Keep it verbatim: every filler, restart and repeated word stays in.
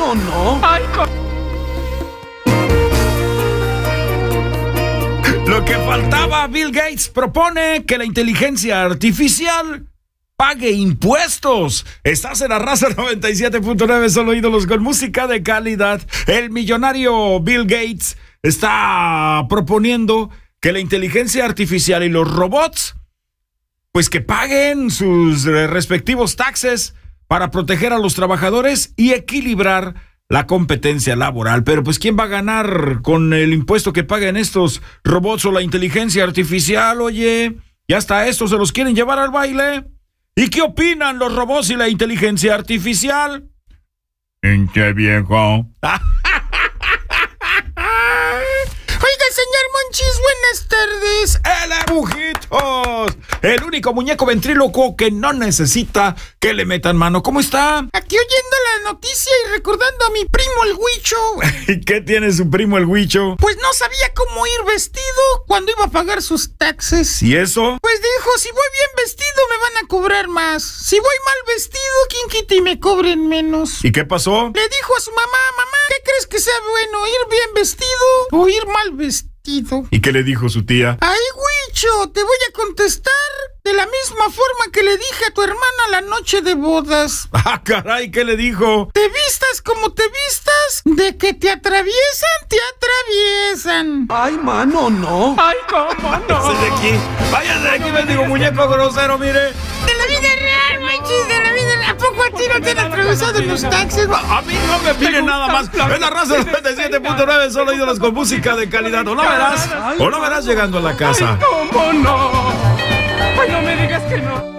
mano, no. Ay, Lo que faltaba, Bill Gates propone que la inteligencia artificial pague impuestos. Estás en la Raza noventa y siete punto nueve, solo ídolos con música de calidad. El millonario Bill Gates está proponiendo que la inteligencia artificial y los robots, pues que paguen sus respectivos taxes para proteger a los trabajadores y equilibrar la competencia laboral. Pero pues ¿quién va a ganar con el impuesto que paguen estos robots o la inteligencia artificial? Oye, y hasta estos se los quieren llevar al baile. ¿Y qué opinan los robots y la inteligencia artificial? Pinche viejo. Oiga, señor Monchis, buenas tardes. ¡El Abujitos! El único muñeco ventríloco que no necesita que le metan mano. ¿Cómo está? Aquí oyendo la noticia y recordando a mi primo el Huicho. ¿Y qué tiene su primo el Huicho? Pues no sabía cómo ir vestido cuando iba a pagar sus taxes. ¿Y eso? Pues dijo, si voy bien vestido me van a cobrar más. Si voy mal vestido, ¿quién quita y me cobren menos? ¿Y qué pasó? Le dijo a su mamá, mamá, ¿qué crees que sea bueno, ir bien vestido o ir mal vestido? ¿Y qué le dijo su tía? Ay, Huicho, te voy a contestar de la misma forma que le dije a tu hermana la noche de bodas. Ah, caray, ¿qué le dijo? Te vistas como te vistas, de que te atraviesan, te atraviesan. Ay, mano, no. Ay, cómo no. Váyanse de aquí, váyanse de aquí, mendigo muñeco grosero, mire. De la vida real, Monchis, de la vida real. ¿A poco a ti no te han atravesado en los taxis? A, a mí no me piden nada más. Es la Raza noventa y siete punto nueve, solo ídolos con música de calidad. O no verás, o no verás llegando a la casa. Ay, ¿cómo no? Pues no me digas que no.